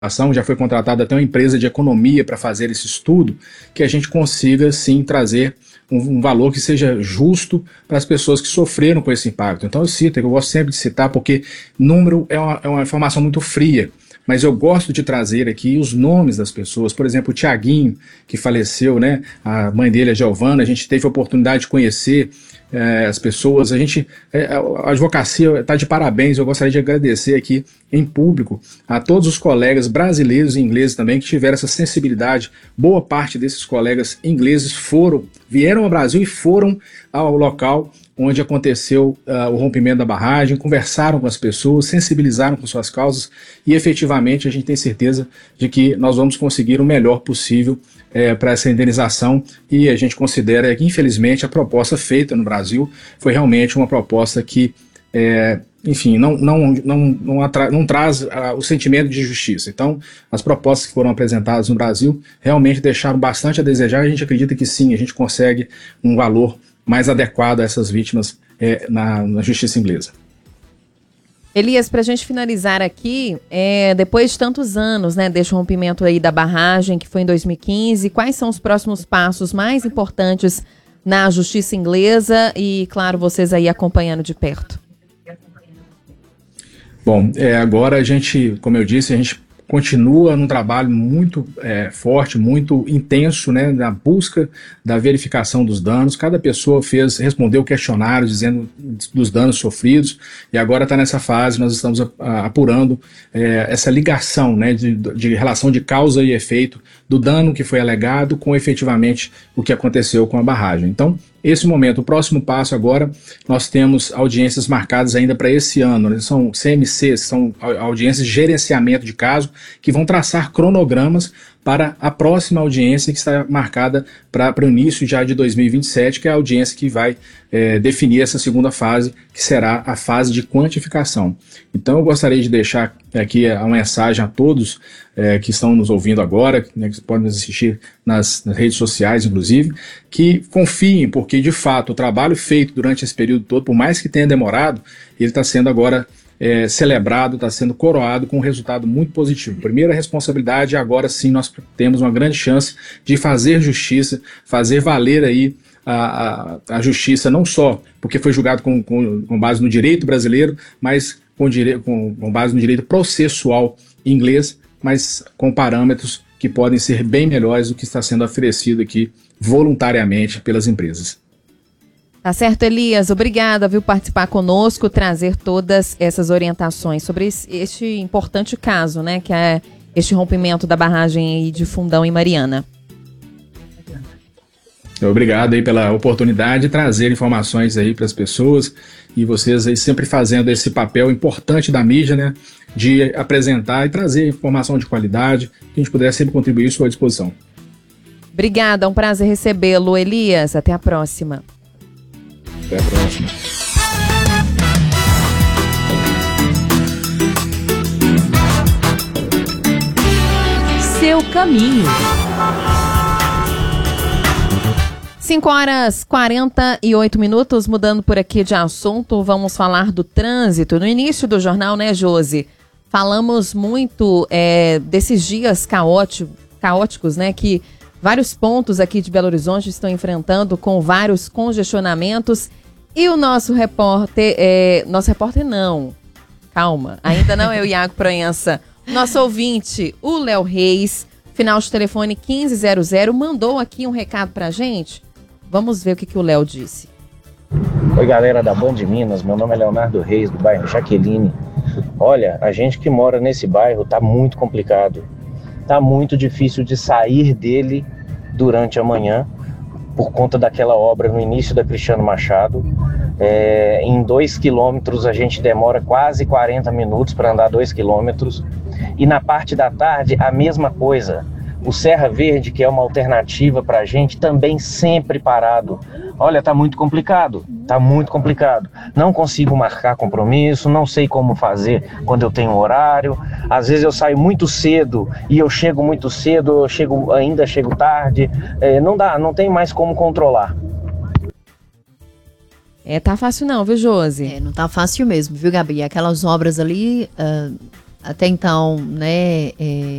já foi contratada até uma empresa de economia para fazer esse estudo, que a gente consiga sim trazer um valor que seja justo para as pessoas que sofreram com esse impacto. Então eu gosto sempre de citar, porque número é uma informação muito fria, mas eu gosto de trazer aqui os nomes das pessoas. Por exemplo, o Tiaguinho, que faleceu, né? A mãe dele, a Giovana, a gente teve a oportunidade de conhecer as pessoas. A advocacia está de parabéns. Eu gostaria de agradecer aqui em público a todos os colegas brasileiros e ingleses também que tiveram essa sensibilidade. Boa parte desses colegas ingleses vieram ao Brasil e foram ao local onde aconteceu o rompimento da barragem, conversaram com as pessoas, sensibilizaram com suas causas e efetivamente a gente tem certeza de que nós vamos conseguir o melhor possível para essa indenização, e a gente considera que infelizmente a proposta feita no Brasil foi realmente uma proposta que enfim, não traz o sentimento de justiça. Então, as propostas que foram apresentadas no Brasil realmente deixaram bastante a desejar. A gente acredita que sim, a gente consegue um valor mais adequado a essas vítimas na justiça inglesa. Elias, para a gente finalizar aqui, depois de tantos anos, né, deste rompimento aí da barragem, que foi em 2015, quais são os próximos passos mais importantes na justiça inglesa e, claro, vocês aí acompanhando de perto? Bom, agora a gente, como eu disse, a gente continua num trabalho muito forte, muito intenso, né, na busca da verificação dos danos. Cada pessoa respondeu questionários dizendo dos danos sofridos, e agora está nessa fase, nós estamos apurando essa ligação, né, de relação de causa e efeito do dano que foi alegado com efetivamente o que aconteceu com a barragem. Então, esse momento, o próximo passo agora, nós temos audiências marcadas ainda para esse ano, né? São CMCs, são audiências de gerenciamento de caso, que vão traçar cronogramas para a próxima audiência que está marcada para o início já de 2027, que é a audiência que vai definir essa segunda fase, que será a fase de quantificação. Então eu gostaria de deixar aqui a mensagem a todos que estão nos ouvindo agora, né, que podem nos assistir nas redes sociais, inclusive, que confiem, porque de fato o trabalho feito durante esse período todo, por mais que tenha demorado, ele está sendo agora celebrado, está sendo coroado com um resultado muito positivo. Primeira responsabilidade, agora sim nós temos uma grande chance de fazer justiça, fazer valer aí a justiça, não só porque foi julgado com base no direito brasileiro, mas com base no direito processual inglês, mas com parâmetros que podem ser bem melhores do que está sendo oferecido aqui voluntariamente pelas empresas. Tá certo, Elias. Obrigada, viu, participar conosco, trazer todas essas orientações sobre este importante caso, né, que é este rompimento da barragem aí de Fundão em Mariana. Obrigado aí pela oportunidade de trazer informações aí para as pessoas, e vocês aí sempre fazendo esse papel importante da mídia, né, de apresentar e trazer informação de qualidade, que a gente puder sempre contribuir à sua disposição. Obrigada, é um prazer recebê-lo, Elias. Até a próxima. Até a próxima. Seu caminho. 5h48, mudando por aqui de assunto, vamos falar do trânsito. No início do jornal, né, Josi? Falamos muito desses dias caóticos, né, que vários pontos aqui de Belo Horizonte estão enfrentando com vários congestionamentos. E o nosso repórter não, calma, ainda não é o Iago Proença. Nosso ouvinte, o Léo Reis, final de telefone 1500, mandou aqui um recado pra gente. Vamos ver o que o Léo disse. Oi, galera da Band Minas, meu nome é Leonardo Reis, do bairro Jaqueline. Olha, a gente que mora nesse bairro tá muito complicado. Tá muito difícil de sair dele durante a manhã, por conta daquela obra no início da Cristiano Machado. Em 2 quilômetros a gente demora quase 40 minutos para andar 2 quilômetros. E na parte da tarde a mesma coisa. O Serra Verde, que é uma alternativa para a gente, também sempre parado. Olha, tá muito complicado. Não consigo marcar compromisso, não sei como fazer quando eu tenho horário. Às vezes eu saio muito cedo e eu chego muito cedo, ainda chego tarde. Não tem mais como controlar. Tá fácil não, viu, Josi? Não tá fácil mesmo, viu, Gabi? Aquelas obras ali até então, né,